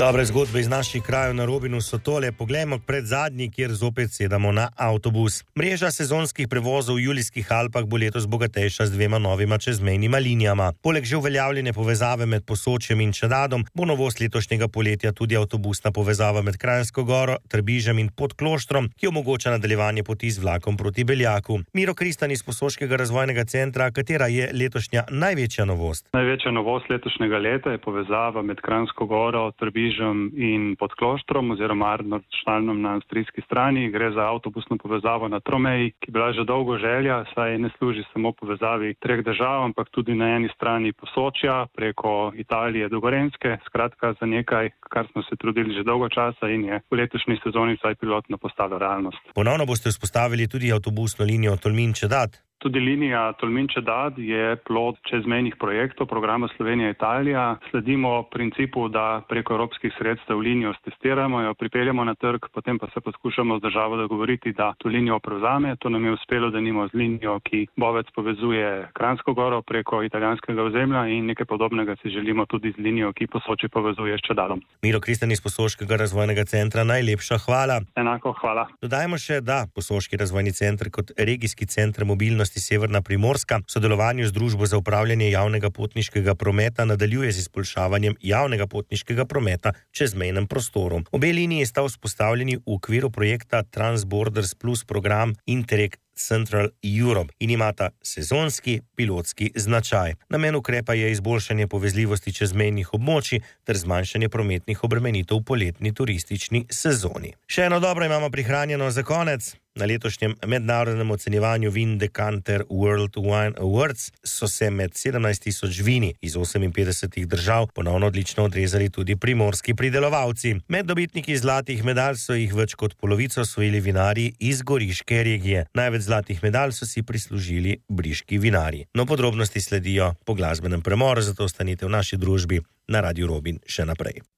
Dobre zgodbe iz naših krajev na Robinu so tole. Poglejmo k predzadnji, kjer zopet sedamo na avtobus. Mreža sezonskih prevozov v Julijskih Alpah bo letos bogatejša z 2 novima čezmejnima linijama. Poleg že uveljavljene povezave med Posočjem in Čedadom bo novost letošnjega poletja tudi avtobusna povezava med Kranjsko Goro, Trbižem in Podkloštrom, ki omogoča nadaljevanje poti z vlakom proti Beljaku. Miro Kristan iz Posoškega razvojnega centra, katera je letošnja največja novost? Največja novost letošnjega leta je povezava med Kranjsko Goro, Trbižem in Podkloštrom oziroma Arnoldštalnom na avstrijski strani. Gre za avtobusno povezavo na tromeji, ki je bila že dolgo želja, saj ne služi samo povezavi 3 držav, ampak tudi na eni strani Posočja preko Italije do Gorenjske. Skratka za nekaj, kar smo se trudili že dolgo časa in je v letošnji sezoni vsaj pilotno postalo realnost. Ponovno boste vzpostavili tudi avtobusno linijo Tolmin-Čedad. Tudi linija Tolmin-Čedad je plod čezmejnih projektov programa Slovenija-Italija. Sledimo principu, da preko evropskih sredstev linijo stestiramo, jo pripeljamo na trg, potem pa se poskušamo z državo dogovoriti, da to linijo prevzame. To nam je uspelo, da nimo z linijo, ki Bovec povezuje Kranjsko Goro preko italijanskega ozemlja, in nekaj podobnega si želimo tudi z linijo, ki Posočje povezuje s Čedadom. Miro Kristan iz Posoškega razvojnega centra, najlepša hvala. Enako hvala. Dodajmo še, da Posoški razvojni center kot regijski center mobilnosti Severna Primorska v sodelovanju z Družbo za upravljanje javnega potniškega prometa nadaljuje z izboljšavanjem javnega potniškega prometa v čezmejnem prostoru. Obe liniji sta vzpostavljeni v okviru projekta Transborders Plus program Interreg Central Europe in imata sezonski pilotski značaj. Namen ukrepa je izboljšanje povezljivosti čezmejnih območij ter zmanjšanje prometnih obremenitev v poletni turistični sezoni. Še eno dobro imamo prihranjeno za konec. Na letošnjem mednarodnem ocenjevanju Vin Decanter World Wine Awards so se med 17.000 vini iz 58 držav ponovno odlično odrezali tudi primorski pridelovalci. Med dobitniki zlatih medalj so jih več kot polovico osvojili vinarji iz goriške regije. Največ zlatih medalj so si prislužili briški vinarji. No, podrobnosti sledijo po glasbenem premoru, zato ostanite v naši družbi na Radiu Robin še naprej.